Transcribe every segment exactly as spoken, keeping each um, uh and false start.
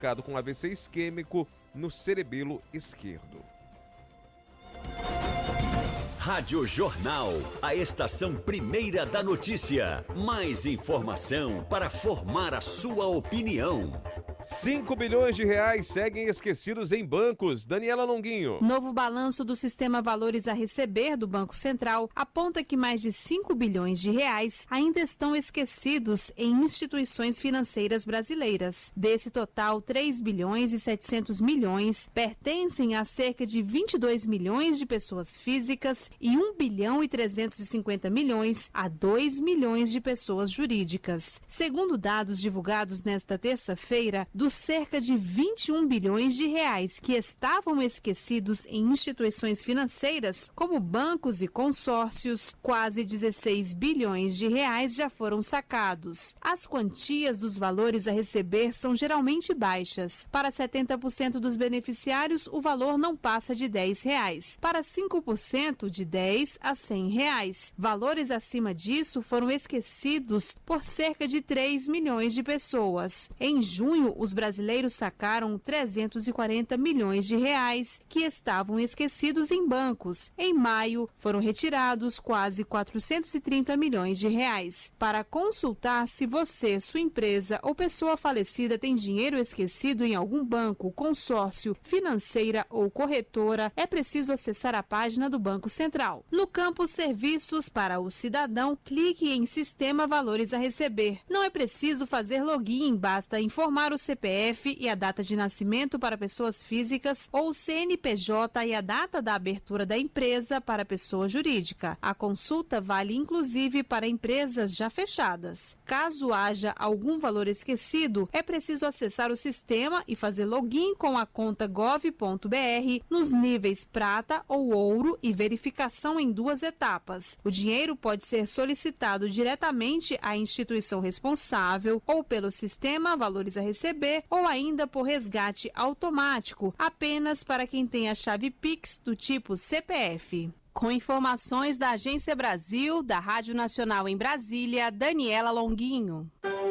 diagnosticado com A V C isquêmico no cerebelo esquerdo. Rádio Jornal, a estação primeira da notícia. Mais informação para formar a sua opinião. cinco bilhões de reais seguem esquecidos em bancos. Daniela Longuinho. Novo balanço do Sistema Valores a Receber do Banco Central aponta que mais de cinco bilhões de reais ainda estão esquecidos em instituições financeiras brasileiras. Desse total, três bilhões e setecentos milhões pertencem a cerca de vinte e dois milhões de pessoas físicas e um bilhão e trezentos e cinquenta milhões a dois milhões de pessoas jurídicas. Segundo dados divulgados nesta terça-feira, dos cerca de vinte e um bilhões de reais que estavam esquecidos em instituições financeiras, como bancos e consórcios, quase dezesseis bilhões de reais já foram sacados. As quantias dos valores a receber são geralmente baixas. Para setenta por cento dos beneficiários, o valor não passa de dez reais. Para cinco por cento, de dez a cem reais. Valores acima disso foram esquecidos por cerca de três milhões de pessoas. Em junho, os brasileiros sacaram trezentos e quarenta milhões de reais que estavam esquecidos em bancos. Em maio, foram retirados quase quatrocentos e trinta milhões de reais. Para consultar se você, sua empresa ou pessoa falecida tem dinheiro esquecido em algum banco, consórcio, financeira ou corretora, é preciso acessar a página do Banco Central. No campo Serviços para o Cidadão, clique em Sistema Valores a Receber. Não é preciso fazer login, basta informar o C P F e a data de nascimento para pessoas físicas ou o C N P J e a data da abertura da empresa para pessoa jurídica. A consulta vale inclusive para empresas já fechadas. Caso haja algum valor esquecido, é preciso acessar o sistema e fazer login com a conta gov ponto br nos níveis prata ou ouro e verificação em duas etapas. O dinheiro pode ser solicitado diretamente à instituição responsável ou pelo sistema Valores a Receber ou ainda por resgate automático, apenas para quem tem a chave Pix do tipo C P F. Com informações da Agência Brasil, da Rádio Nacional em Brasília, Daniela Longuinho.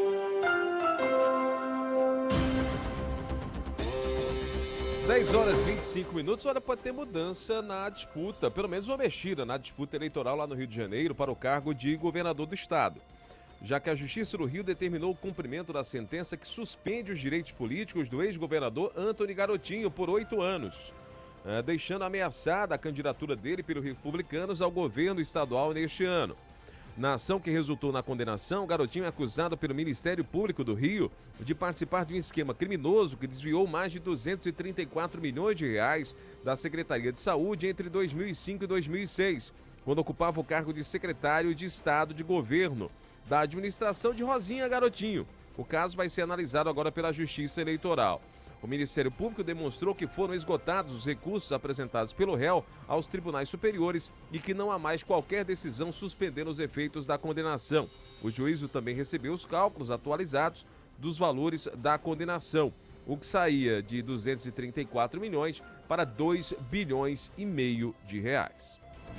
dez horas e vinte e cinco minutos, olha, pode ter mudança na disputa, pelo menos uma mexida na disputa eleitoral lá no Rio de Janeiro para o cargo de governador do estado, já que a Justiça do Rio determinou o cumprimento da sentença que suspende os direitos políticos do ex-governador Antony Garotinho por oito anos, deixando ameaçada a candidatura dele pelos republicanos ao governo estadual neste ano. Na ação que resultou na condenação, o Garotinho é acusado pelo Ministério Público do Rio de participar de um esquema criminoso que desviou mais de duzentos e trinta e quatro milhões de reais da Secretaria de Saúde entre dois mil e cinco e dois mil e seis, quando ocupava o cargo de secretário de Estado de Governo da administração de Rosinha Garotinho. O caso vai ser analisado agora pela Justiça Eleitoral. O Ministério Público demonstrou que foram esgotados os recursos apresentados pelo réu aos tribunais superiores e que não há mais qualquer decisão suspendendo os efeitos da condenação. O juízo também recebeu os cálculos atualizados dos valores da condenação, o que saía de duzentos e trinta e quatro milhões para dois bilhões e meio de reais.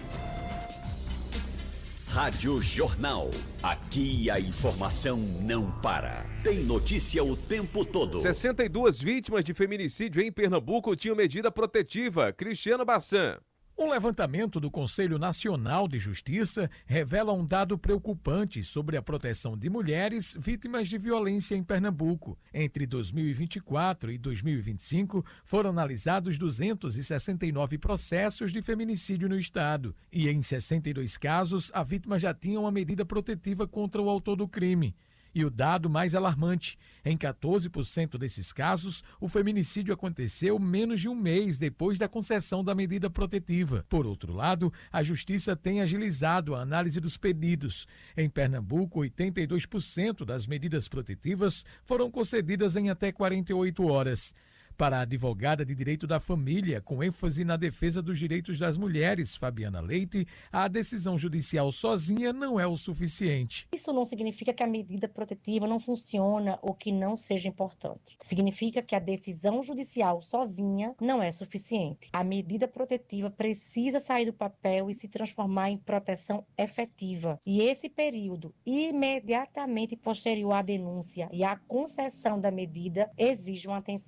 Rádio Jornal. Aqui a informação não para. Tem notícia o tempo todo. sessenta e duas vítimas de feminicídio em Pernambuco tinham medida protetiva. Cristiano Bassan. Um levantamento do Conselho Nacional de Justiça revela um dado preocupante sobre a proteção de mulheres vítimas de violência em Pernambuco. Entre dois mil e vinte e quatro e dois mil e vinte e cinco, foram analisados duzentos e sessenta e nove processos de feminicídio no estado. E em sessenta e dois casos, a vítima já tinha uma medida protetiva contra o autor do crime. E o dado mais alarmante, em quatorze por cento desses casos, o feminicídio aconteceu menos de um mês depois da concessão da medida protetiva. Por outro lado, a Justiça tem agilizado a análise dos pedidos. Em Pernambuco, oitenta e dois por cento das medidas protetivas foram concedidas em até quarenta e oito horas. Para a advogada de direito da família, com ênfase na defesa dos direitos das mulheres, Fabiana Leite, a decisão judicial sozinha não é o suficiente. Isso não significa que a medida protetiva não funciona ou que não seja importante. Significa que a decisão judicial sozinha não é suficiente. A medida protetiva precisa sair do papel e se transformar em proteção efetiva. E esse período, imediatamente posterior à denúncia e à concessão da medida, exige uma atenção